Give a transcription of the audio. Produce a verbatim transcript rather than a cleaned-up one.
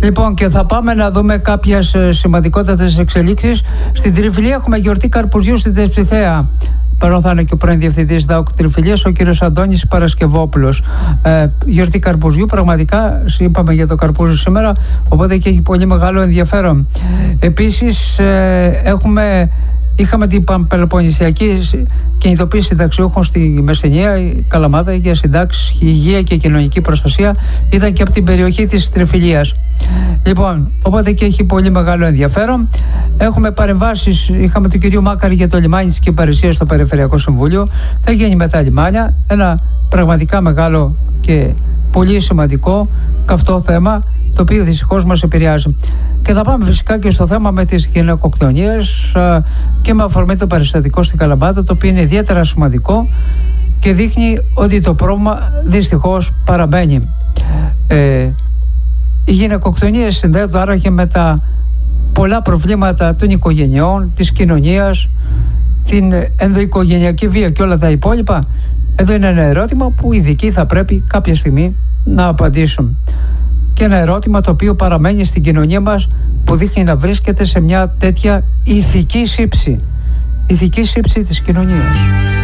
Λοιπόν, και θα πάμε να δούμε κάποιες σημαντικότατες εξελίξεις. Στην Τριφυλία έχουμε γιορτή Καρπουζιού στην Τεσπιθέα. Παρόν θα είναι και ο πρώην διευθυντής ΔΑΟΚ Τριφυλίας, ο κύριος Αντώνης Παρασκευόπουλος. Ε, γιορτή Καρπουζιού, πραγματικά είπαμε για το καρπούζι σήμερα, οπότε και έχει πολύ μεγάλο ενδιαφέρον. Επίσης, ε, έχουμε, είχαμε την Πελοποννησιακή κινητοποίηση συνταξιούχων στη Μεσσηνία, η Καλαμάτα, για συντάξεις, υγεία και κοινωνική προστασία. Ήταν και από την περιοχή της Τριφυλίας. Λοιπόν, οπότε και έχει πολύ μεγάλο ενδιαφέρον. Έχουμε παρεμβάσεις. Είχαμε τον κύριο Μάκαρη για το λιμάνι της Κυπαρισίας στο Περιφερειακό Συμβούλιο. Θα γίνει με τα λιμάνια. Ένα πραγματικά μεγάλο και πολύ σημαντικό καυτό θέμα, το οποίο δυστυχώς μας επηρεάζει. Και θα πάμε φυσικά και στο θέμα με τις γυναικοκτονίες και με αφορμή το περιστατικό στην Καλαμάτα, το οποίο είναι ιδιαίτερα σημαντικό και δείχνει ότι το πρόβλημα δυστυχώς παραμένει. Ε, οι γυναικοκτονίες συνδέονται άραγε με τα πολλά προβλήματα των οικογενειών, της κοινωνίας, την ενδοοικογενειακή βία και όλα τα υπόλοιπα. Εδώ είναι ένα ερώτημα που οι ειδικοί θα πρέπει κάποια στιγμή να απαντήσουν. Και ένα ερώτημα το οποίο παραμένει στην κοινωνία μας, που δείχνει να βρίσκεται σε μια τέτοια ηθική σύψη. Ηθική σύψη της κοινωνίας.